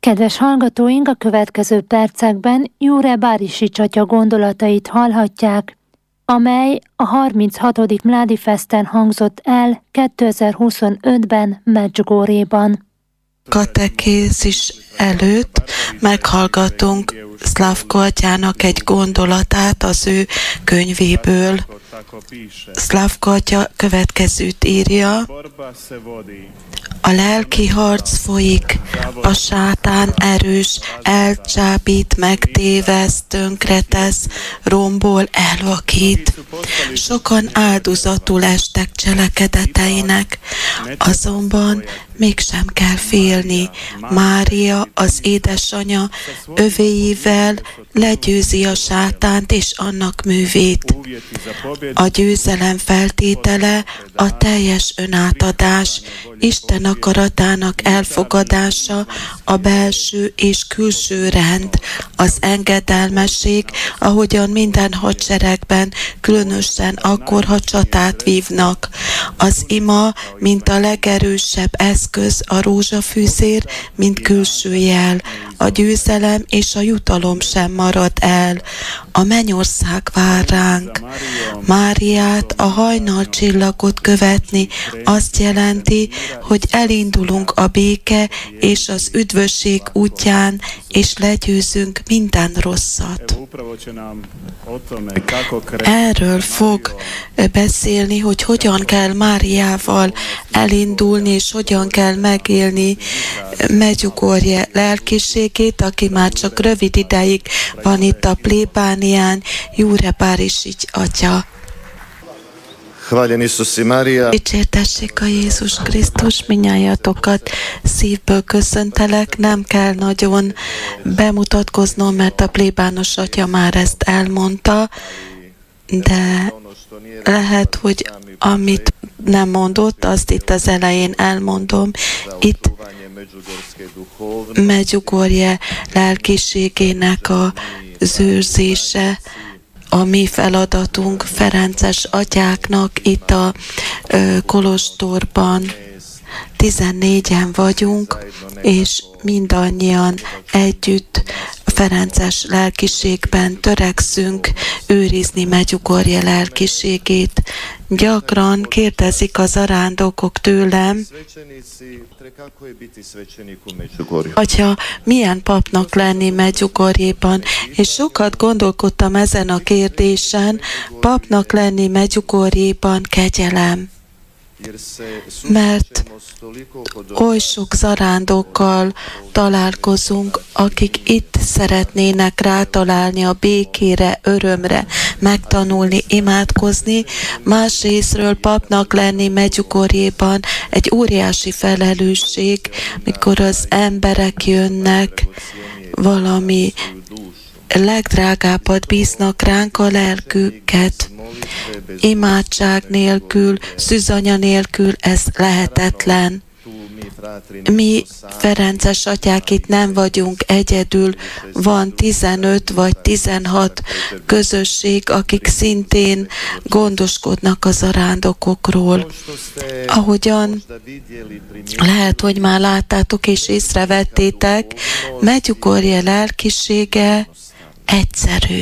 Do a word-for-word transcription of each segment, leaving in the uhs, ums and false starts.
Kedves hallgatóink, a következő percekben Jure Bárisics atya gondolatait hallhatják, amely a harminchatodik Mládi Festen hangzott el kétezer-huszonötben Medjugorjéban. Katekézis előtt meghallgatunk Szlavko atyának egy gondolatát az ő könyvéből. Szlavko atya következőt írja: a lelki harc folyik, a sátán erős, elcsábít, megtévesz, tönkretesz, rombol, elvakít. Sokan áldozatul estek cselekedeteinek, azonban mégsem kell félni. Mária, az édesanya, övéivel legyőzi a sátánt és annak művét. A győzelem feltétele a teljes önátadás, Isten akaratának elfogadása, a belső és külső rend, az engedelmesség, ahogyan minden hadseregben, különösen akkor, ha csatát vívnak. Az ima, mint a legerősebb eszköz, a rózsafűzér, mint külső jel. A győzelem és a jutalom sem marad el. A mennyország vár ránk. Máriát, a hajnalcsillagot követni azt jelenti, hogy elindulunk a béke és az üdvösség útján, és legyőzünk minden rosszat. Erről fog beszélni, hogy hogyan kell Máriával elindulni, és hogyan kell megélni Medjugorje lelkiségét, aki már csak rövid ideig van itt a plébánián, Jure Bárisics atya. Dicsértessék a Jézus Krisztus, minnyájatokat szívből köszöntelek, nem kell nagyon bemutatkoznom, mert a plébános atya már ezt elmondta, de lehet, hogy amit nem mondott, azt itt az elején elmondom. Itt Medjugorje lelkiségének az őrzése, a mi feladatunk, ferences atyáknak itt a ö, kolostorban. tizennégyen vagyunk, és mindannyian együtt ferences lelkiségben törekszünk őrizni Medjugorje lelkiségét. Gyakran kérdezik az arándokok tőlem, atya, milyen papnak lenni Medjugorjéban? És sokat gondolkodtam ezen a kérdésen, papnak lenni Medjugorjéban kegyelem. Mert oly sok zarándokkal találkozunk, akik itt szeretnének rátalálni a békére, örömre, megtanulni, imádkozni. Másrészről papnak lenni Medjugorjéban egy óriási felelősség, mikor az emberek jönnek, valami legdrágábbat bíznak ránk, a lelküket. Imádság nélkül, szűzanya nélkül ez lehetetlen. Mi ferences atyák itt nem vagyunk egyedül, van tizenöt vagy tizenhat közösség, akik szintén gondoskodnak az arándokokról. Ahogyan lehet, hogy már láttátok és észrevettétek, Medjugorje lelkisége egyszerű.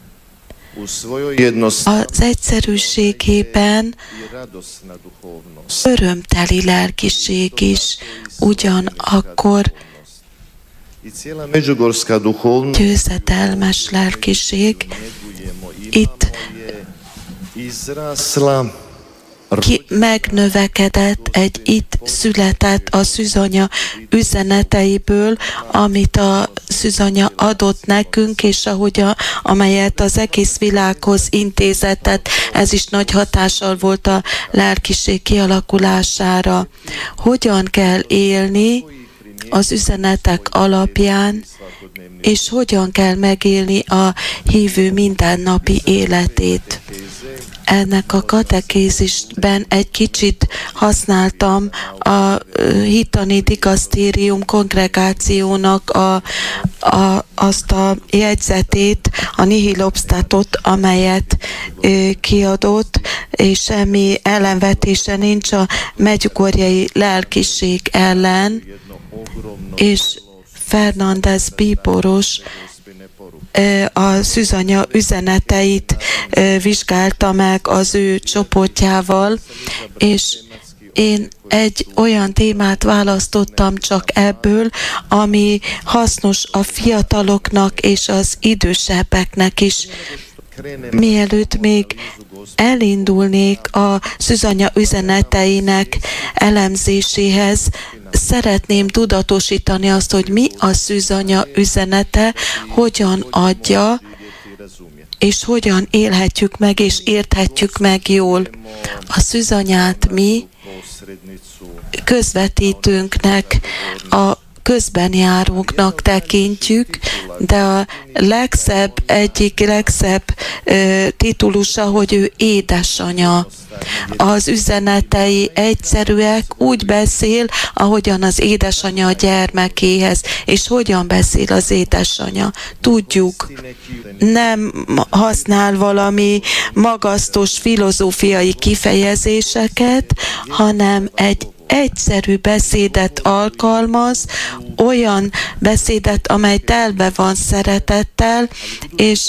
Az egyszerűségében örömteli lelkiség is, ugyanakkor győzedelmes lelkiség. Itt ki megnövekedett, egy itt született a szűzanya üzeneteiből, amit a szűzanya adott nekünk, és ahogy a, amelyet az egész világhoz intézetett, ez is nagy hatással volt a lelkiség kialakulására. Hogyan kell élni az üzenetek alapján, és hogyan kell megélni a hívő mindennapi életét. Ennek a katekézisben egy kicsit használtam a hittani dikasztérium kongregációnak a, a, azt a jegyzetét, a nihil obstatot, amelyet ö, kiadott, és semmi ellenvetése nincs a medjugorjei lelkiség ellen, és Fernández bíboros a szűzanya üzeneteit vizsgálta meg az ő csoportjával, és én egy olyan témát választottam csak ebből, ami hasznos a fiataloknak és az idősebbeknek is. Mielőtt még elindulnék a szűzanya üzeneteinek elemzéséhez, szeretném tudatosítani azt, hogy mi a szűzanya üzenete, hogyan adja, és hogyan élhetjük meg, és érthetjük meg jól. A szűzanyát mi közvetítőnknek, a közben járóknak tekintjük, de a legszebb, egyik legszebb ö, titulusa, hogy ő édesanya. Az üzenetei egyszerűek, úgy beszél, ahogyan az édesanya a gyermekéhez. És hogyan beszél az édesanya? Tudjuk, nem használ valami magasztos filozófiai kifejezéseket, hanem egy egyszerű beszédet alkalmaz, olyan beszédet, amely telve van szeretettel, és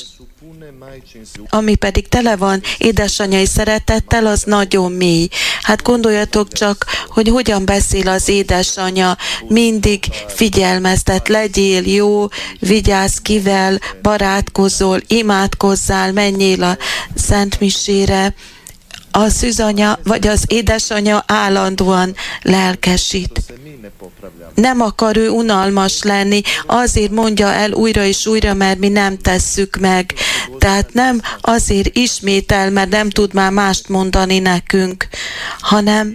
ami pedig tele van édesanyai szeretettel, az nagyon mély. Hát gondoljatok csak, hogy hogyan beszél az édesanya, mindig figyelmeztet, legyél jó, vigyázz kivel, barátkozol, imádkozzál, menjél a szentmisére. A szűzanya vagy az édesanya állandóan lelkesít. Nem akar ő unalmas lenni, azért mondja el újra és újra, mert mi nem tesszük meg. Tehát nem azért ismétel, mert nem tud már mást mondani nekünk, hanem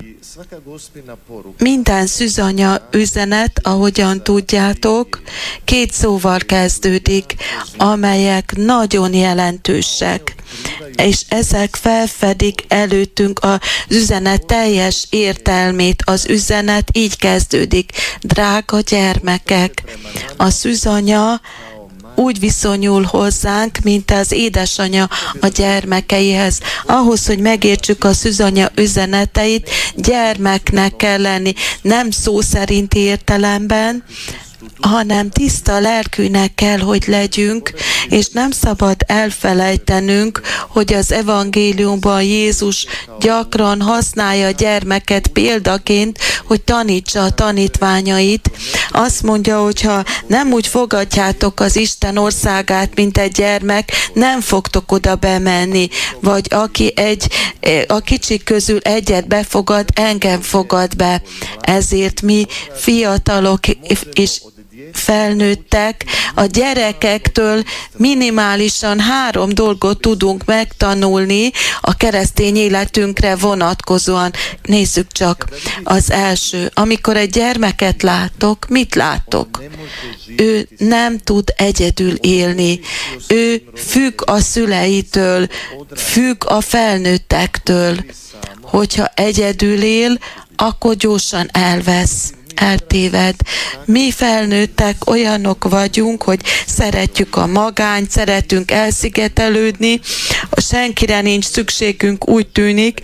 minden szűzanya üzenet, ahogyan tudjátok, két szóval kezdődik, amelyek nagyon jelentősek. És ezek felfedik előttünk az üzenet teljes értelmét. Az üzenet így kezdődik. Drága gyermekek, a szűzanya úgy viszonyul hozzánk, mint az édesanya a gyermekeihez. Ahhoz, hogy megértsük a szűzanya üzeneteit, gyermeknek kell lenni, nem szó szerinti értelemben, hanem tiszta lelkűnek kell, hogy legyünk, és nem szabad elfelejtenünk, hogy az evangéliumban Jézus gyakran használja a gyermeket példaként, hogy tanítsa a tanítványait. Azt mondja, hogy ha nem úgy fogadjátok az Isten országát, mint egy gyermek, nem fogtok oda bemenni, vagy aki egy, a kicsik közül egyet befogad, engem fogad be. Ezért mi fiatalok és felnőttek, a gyerekektől minimálisan három dolgot tudunk megtanulni a keresztény életünkre vonatkozóan. Nézzük csak. Az első, amikor egy gyermeket látok, mit látok? Ő nem tud egyedül élni. Ő függ a szüleitől, függ a felnőttektől. Hogyha egyedül él, akkor gyorsan elvesz. Eltéved. Mi felnőttek olyanok vagyunk, hogy szeretjük a magányt, szeretünk elszigetelődni, senkire nincs szükségünk, úgy tűnik,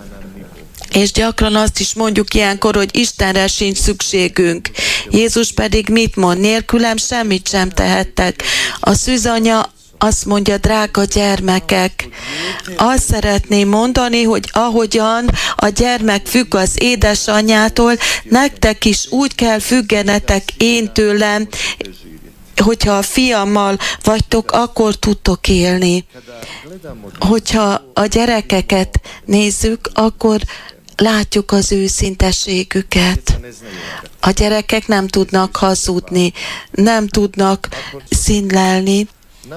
és gyakran azt is mondjuk ilyenkor, hogy Istenre sincs szükségünk. Jézus pedig mit mond? Nélkülem semmit sem tehettek. A szűzanya azt mondja, drága gyermekek, azt szeretném mondani, hogy ahogyan a gyermek függ az édesanyjától, nektek is úgy kell függenetek én tőlem, hogyha a fiammal vagytok, akkor tudtok élni. Hogyha a gyerekeket nézzük, akkor látjuk az őszinteségüket. A gyerekek nem tudnak hazudni, nem tudnak színlelni.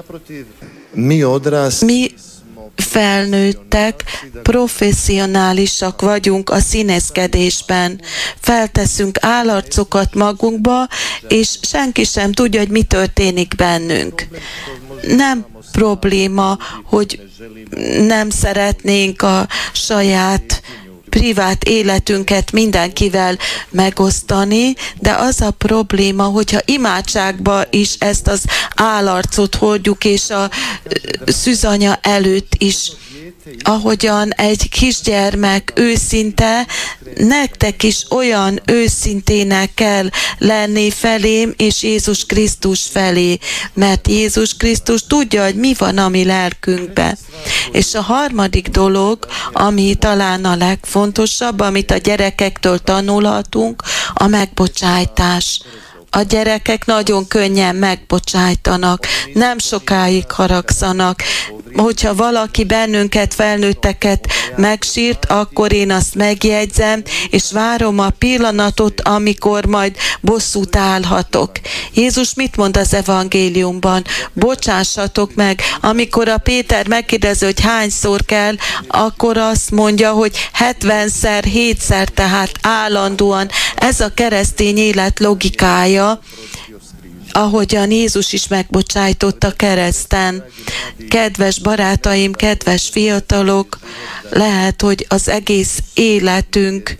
Mi felnőttek, professzionálisak vagyunk a színészkedésben. Felteszünk állarcokat magunkba, és senki sem tudja, hogy mi történik bennünk. Nem probléma, hogy nem szeretnénk a saját privát életünket mindenkivel megosztani, de az a probléma, hogyha imádságba is ezt az állarcot hordjuk, és a szűzanya előtt is ahogyan egy kisgyermek őszinte, nektek is olyan őszintének kell lenni felém és Jézus Krisztus felé, mert Jézus Krisztus tudja, hogy mi van a mi lelkünkben. És a harmadik dolog, ami talán a legfontosabb, amit a gyerekektől tanulhatunk, a megbocsájtás. A gyerekek nagyon könnyen megbocsájtanak, nem sokáig haragszanak. Hogyha valaki bennünket, felnőtteket megsírt, akkor én azt megjegyzem, és várom a pillanatot, amikor majd bosszút állhatok. Jézus mit mond az evangéliumban? Bocsássatok meg. Amikor a Péter megkérdezi, hogy hányszor kell, akkor azt mondja, hogy hetvenszer, hétszer, tehát állandóan. Ez a keresztény élet logikája, ahogyan Jézus is megbocsájtott a kereszten. Kedves barátaim, kedves fiatalok, lehet, hogy az egész életünk,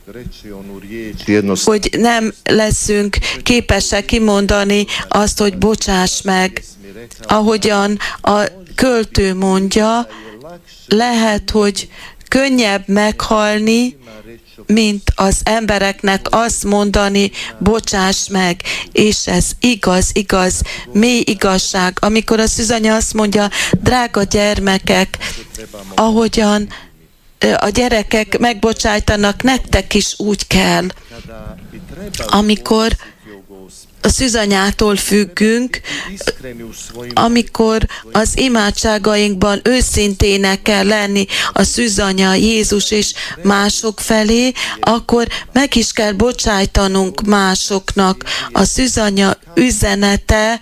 hogy nem leszünk képesek kimondani azt, hogy bocsáss meg. Ahogyan a költő mondja, lehet, hogy könnyebb meghalni, mint az embereknek azt mondani, bocsáss meg, és ez igaz, igaz, mély igazság. Amikor a szűzanya azt mondja, drága gyermekek, ahogyan a gyerekek megbocsájtanak, nektek is úgy kell. Amikor a szűzanyától függünk, amikor az imádságainkban őszintének kell lenni a szűzanya, Jézus és mások felé, akkor meg is kell bocsájtanunk másoknak. A szűzanya üzenete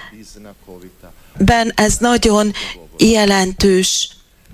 ben ez nagyon jelentős.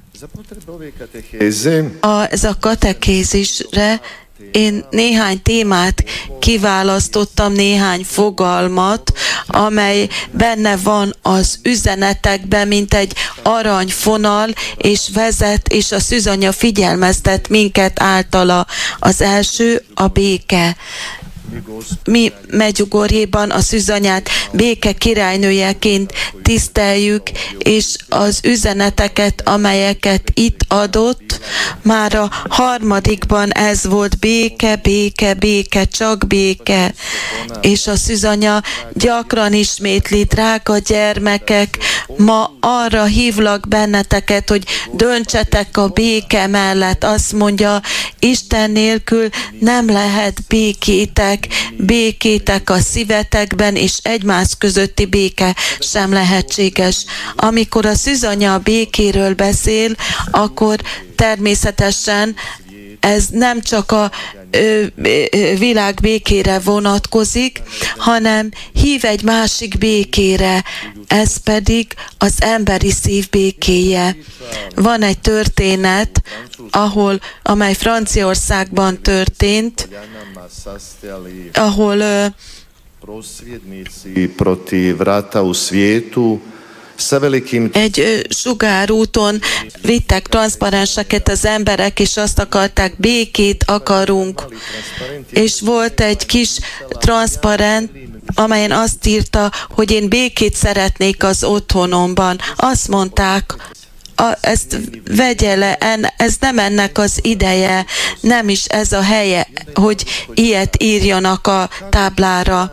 A, ez a katekézisre én néhány témát kiválasztottam, néhány fogalmat, amely benne van az üzenetekben, mint egy aranyfonal, és vezet, és a szűzanya figyelmeztet minket általa. Az első a béke. Mi Medjugorjéban a szűzanyát béke királynőjeként tiszteljük, és az üzeneteket, amelyeket itt adott, már a harmadikban ez volt: béke, béke, béke, csak béke. És a szűzanya gyakran ismétli: drága gyermekek, ma arra hívlak benneteket, hogy döntsetek a béke mellett. Azt mondja, Isten nélkül nem lehet békétek, békétek a szívetekben, és egymás közötti béke sem lehetséges. Amikor a szűzanya a békéről beszél, akkor természetesen ez nem csak a ö, ö, világ békére vonatkozik, hanem hív egy másik békére, ez pedig az emberi szív békéje. Van egy történet, ahol, amely Franciaországban történt, ahol ö, egy sugárúton vittek transzparenseket az emberek, és azt akarták, békét akarunk. És volt egy kis transzparent, amelyen azt írta, hogy én békét szeretnék az otthonomban. Azt mondták, A, ezt vegye le, en, ez nem ennek az ideje, nem is ez a helye, hogy ilyet írjanak a táblára.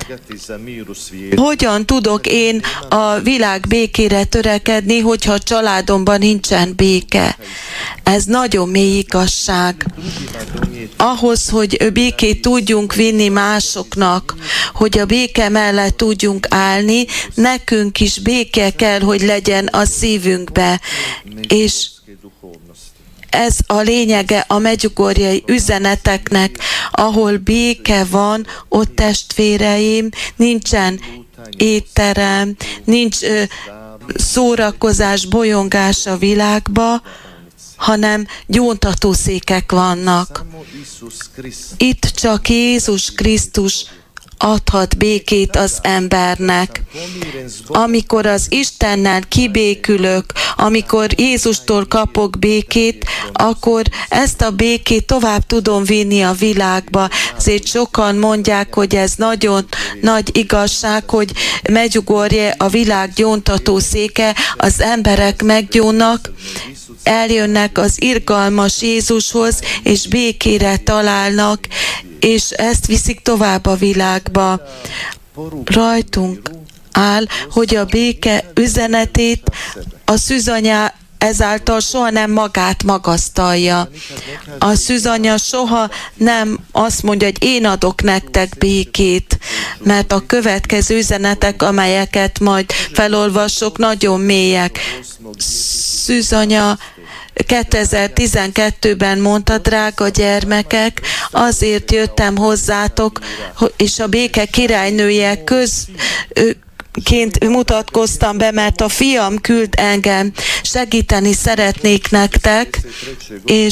Hogyan tudok én a világ békére törekedni, hogyha a családomban nincsen béke? Ez nagyon mély igazság. Ahhoz, hogy békét tudjunk vinni másoknak, hogy a béke mellett tudjunk állni, nekünk is béke kell, hogy legyen a szívünkbe. És ez a lényege a medjugorjai üzeneteknek, ahol béke van, ott testvéreim, nincsen étterem, nincs ö, szórakozás, bolyongás a világba, hanem gyóntatószékek vannak. Itt csak Jézus Krisztus adhat békét az embernek. Amikor az Istennel kibékülök, amikor Jézustól kapok békét, akkor ezt a békét tovább tudom vinni a világba. Ezért sokan mondják, hogy ez nagyon nagy igazság, hogy Medjugorje a világ gyóntató széke, az emberek meggyónnak. eljönnek az irgalmas Jézushoz, és békére találnak, és ezt viszik tovább a világba. Rajtunk áll, hogy a béke üzenetét a szűzanya ezáltal soha nem magát magasztalja. A szűzanya soha nem azt mondja, hogy én adok nektek békét, mert a következő üzenetek, amelyeket majd felolvasok, nagyon mélyek. Szűzanya kétezer-tizenkettőben mondta, drága gyermekek, azért jöttem hozzátok, és a béke királynője köz... ként mutatkoztam be, mert a fiam küld engem, segíteni szeretnék nektek, és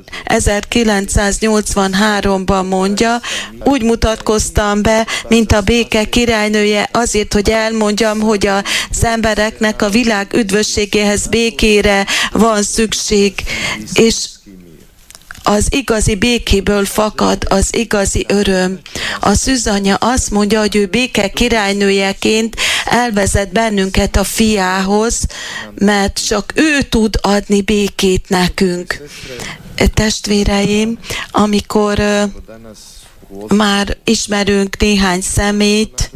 ezerkilencszáznyolcvanháromban mondja, úgy mutatkoztam be, mint a béke királynője, azért, hogy elmondjam, hogy az embereknek a világ üdvösségéhez békére van szükség, és az igazi békéből fakad az igazi öröm. A szűzanya azt mondja, hogy ő béke királynőjeként elvezet bennünket a fiához, mert csak ő tud adni békét nekünk. Testvéreim, amikor uh, már ismerünk néhány személyt,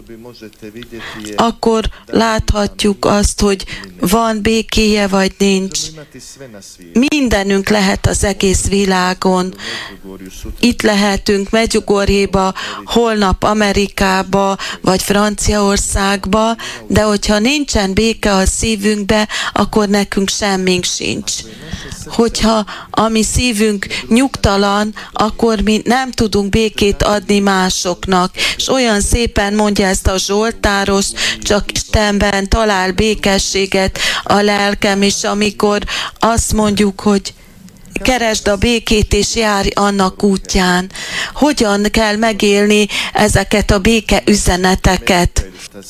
akkor láthatjuk azt, hogy van békéje, vagy nincs. Mindenünk lehet az egész világon. Itt lehetünk Medjugorjéba, holnap Amerikába, vagy Franciaországba, de hogyha nincsen béke a szívünkbe, akkor nekünk semmink sincs. Hogyha a mi szívünk nyugtalan, akkor mi nem tudunk békét adni másoknak. És olyan szépen mondja ezt a zsoltáros, csak Istenben talál békességet a lelkem, és amikor azt mondjuk, hogy keresd a békét és járj annak útján. Hogyan kell megélni ezeket a béke üzeneteket?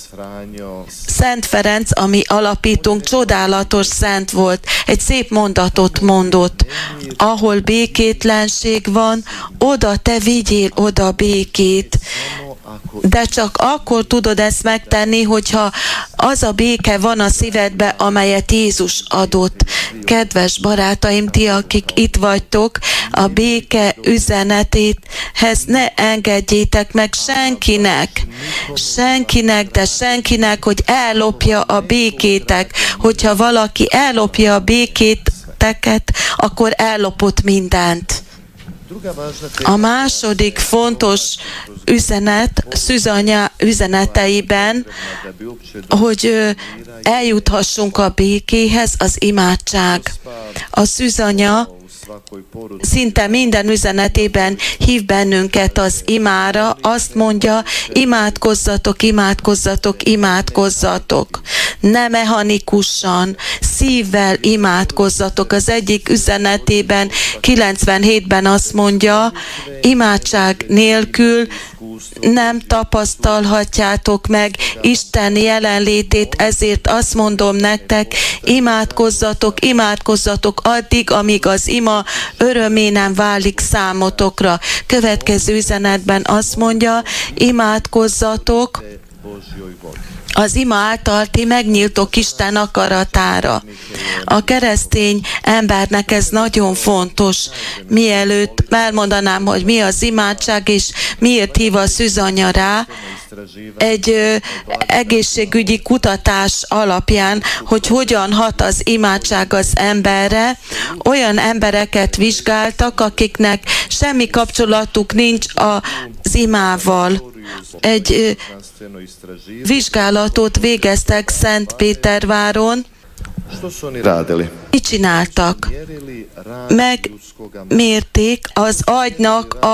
Szent Ferenc, ami alapítunk, csodálatos szent volt. Egy szép mondatot mondott. Ahol békétlenség van, oda te vigyél oda békét. De csak akkor tudod ezt megtenni, hogyha az a béke van a szívedbe, amelyet Jézus adott. Kedves barátaim, ti, akik itt vagytok, a béke üzenetéhez ne engedjétek meg senkinek, senkinek, de senkinek, hogy ellopja a békétek. Hogyha valaki ellopja a békéteket, akkor ellopott mindent. A második fontos üzenet szűzanya üzeneteiben, hogy eljuthassunk a békéhez, az imádság. A szűzanya szinte minden üzenetében hív bennünket az imára, azt mondja, imádkozzatok, imádkozzatok, imádkozzatok. Ne mechanikusan, szívvel imádkozzatok. Az egyik üzenetében, kilencvenhétben azt mondja, imádság nélkül nem tapasztalhatjátok meg Isten jelenlétét, ezért azt mondom nektek, imádkozzatok, imádkozzatok addig, amíg az ima örömé nem válik számotokra. Következő üzenetben azt mondja, imádkozzatok, az ima által ti megnyíltok Isten akaratára. A keresztény embernek ez nagyon fontos. Mielőtt elmondanám, hogy mi az imádság, és miért hív a szűzanya rá, egy ö, egészségügyi kutatás alapján, hogy hogyan hat az imádság az emberre, olyan embereket vizsgáltak, akiknek semmi kapcsolatuk nincs az imával. Egy ö, vizsgálatot végeztek Szentpéterváron. Mit csináltak? Megmérték az agynak a